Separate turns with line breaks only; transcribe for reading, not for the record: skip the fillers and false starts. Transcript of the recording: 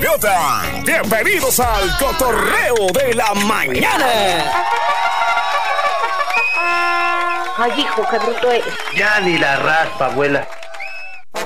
Idiota. Bienvenidos al Cotorreo de la Mañana.
Ay, hijo, qué bruto eres.
Ya ni la raspa, abuela.